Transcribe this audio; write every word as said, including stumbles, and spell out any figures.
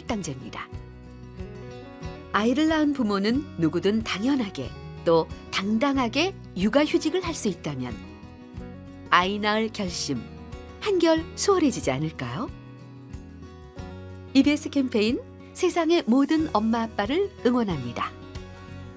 할당제입니다. 아이를 낳은 부모는 누구든 당연하게 또 당당하게 육아휴직을 할 수 있다면 아이 낳을 결심 한결 수월해지지 않을까요? 이비에스 캠페인 세상의 모든 엄마 아빠를 응원합니다.